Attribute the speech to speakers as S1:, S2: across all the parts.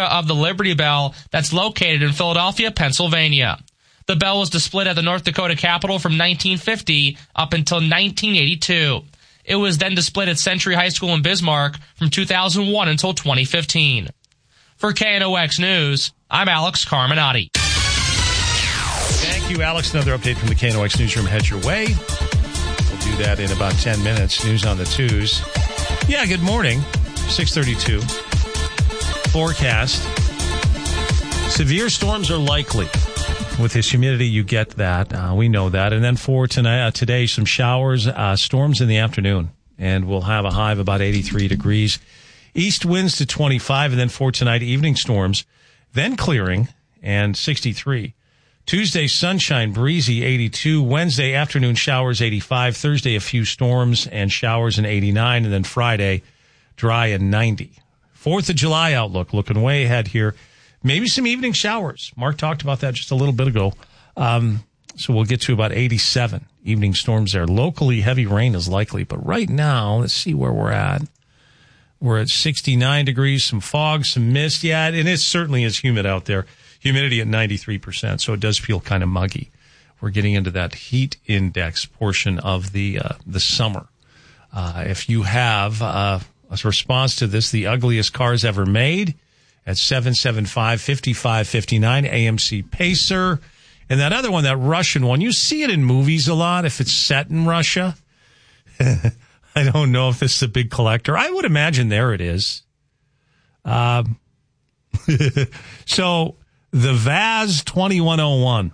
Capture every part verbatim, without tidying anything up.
S1: replica of the Liberty Bell that's located in Philadelphia, Pennsylvania. The bell was displayed at the North Dakota Capitol from nineteen fifty up until nineteen eighty-two. It was then displayed at Century High School in Bismarck from two thousand one until twenty fifteen. For K N O X News, I'm Alex Carminati.
S2: Thank you, Alex. Another update from the K N O X Newsroom heads your way. We'll do that in about ten minutes. News on the twos. Yeah, good morning. six thirty-two. Forecast. Severe storms are likely. With this humidity, you get that. Uh, we know that. And then for tonight, uh, today, some showers, uh, storms in the afternoon. And we'll have a high of about eighty-three degrees. East winds to twenty-five. And then for tonight, evening storms. Then clearing and sixty-three. Tuesday, sunshine, breezy, eighty-two. Wednesday, afternoon showers, eighty-five. Thursday, a few storms and showers, and eighty-nine. And then Friday, dry and ninety. Fourth of July outlook, looking way ahead here. Maybe some evening showers. Mark talked about that just a little bit ago. Um, so we'll get to about eighty-seven evening storms there. Locally, heavy rain is likely. But right now, let's see where we're at. We're at sixty-nine degrees, some fog, some mist. Yeah, and it certainly is humid out there. Humidity at ninety-three percent, so it does feel kind of muggy. We're getting into that heat index portion of the uh, the summer. Uh, if you have uh, a response to this, the ugliest cars ever made, at seven seven five, five five five nine, A M C Pacer. And that other one, that Russian one, you see it in movies a lot if it's set in Russia. I don't know if this is a big collector. I would imagine there it is. Um, so the Vaz twenty-one oh one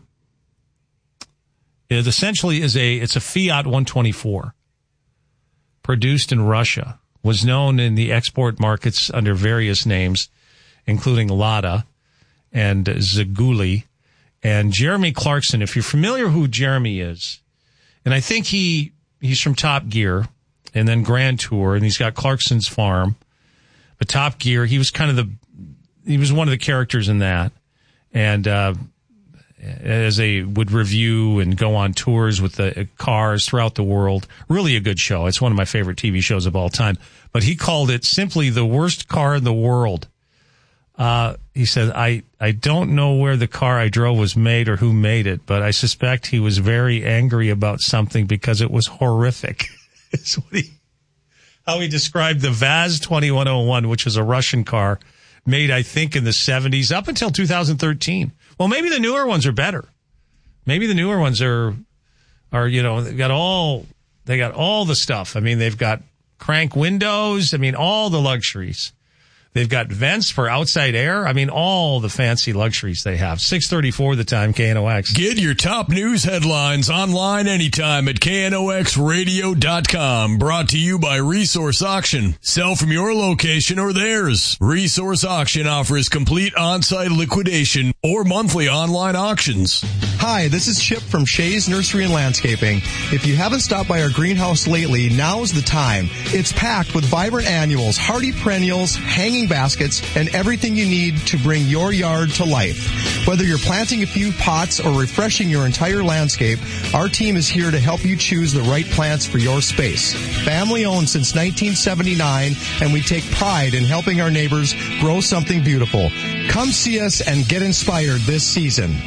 S2: is essentially is a it's a Fiat one twenty-four produced in Russia, was known in the export markets under various names, including Lada and Zaguli. And Jeremy Clarkson, if you're familiar who Jeremy is, and I think he he's from Top Gear and then Grand Tour, and he's got Clarkson's Farm. But Top Gear, he was kind of the, he was one of the characters in that. And uh, as they would review and go on tours with the cars throughout the world, really a good show. It's one of my favorite T V shows of all time. But he called it simply the worst car in the world. Uh, he said, I, I don't know where the car I drove was made or who made it, but I suspect he was very angry about something because it was horrific. Is what he, how he described the Vaz twenty-one oh one, which is a Russian car made, I think, in the seventies up until two thousand thirteen. Well, maybe the newer ones are better. Maybe the newer ones are, are, you know, they've got all, they got all the stuff. I mean, they've got crank windows. I mean, all the luxuries. They've got vents for outside air. I mean, all the fancy luxuries they have. six thirty-four the time, K N O X.
S3: Get your top news headlines online anytime at K N O X radio dot com. Brought to you by Resource Auction. Sell from your location or theirs. Resource Auction offers complete on-site liquidation or monthly online auctions.
S4: Hi, this is Chip from Shays Nursery and Landscaping. If you haven't stopped by our greenhouse lately, now's the time. It's packed with vibrant annuals, hardy perennials, hanging baskets, and everything you need to bring your yard to life. Whether you're planting a few pots or refreshing your entire landscape, our team is here to help you choose the right plants for your space. Family owned since nineteen seventy-nine, and we take pride in helping our neighbors grow something beautiful. Come see us and get inspired this season.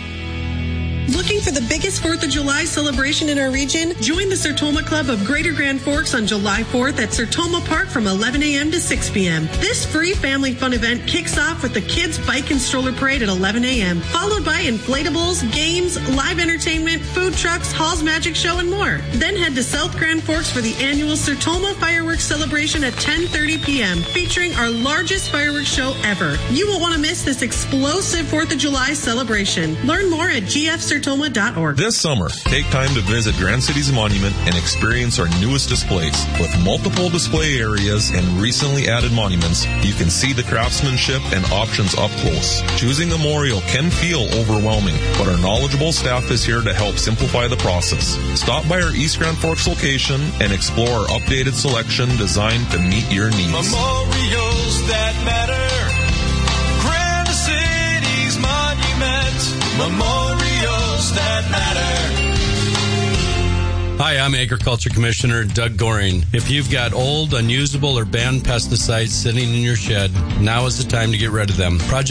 S5: Looking for the biggest fourth of July celebration in our region? Join the Sertoma Club of Greater Grand Forks on July fourth at Sertoma Park from eleven a.m. to six p.m. This free family fun event kicks off with the Kids Bike and Stroller Parade at eleven a.m., followed by inflatables, games, live entertainment, food trucks, Hall's Magic Show, and more. Then head to South Grand Forks for the annual Sertoma Fireworks Celebration at ten thirty p.m., featuring our largest fireworks show ever. You won't want to miss this explosive fourth of July celebration. Learn more at G F Sertoma dot org.
S6: This summer, take time to visit Grand Cities Monument and experience our newest displays. With multiple display areas and recently added monuments, you can see the craftsmanship and options up close. Choosing a memorial can feel overwhelming, but our knowledgeable staff is here to help simplify the process. Stop by our East Grand Forks location and explore our updated selection designed to meet your needs.
S7: Memorials that matter. Grand Cities Monument. Memorials that matter.
S8: Hi, I'm Agriculture Commissioner Doug Goring. If you've got old, unusable, or banned pesticides sitting in your shed, now is the time to get rid of them. Project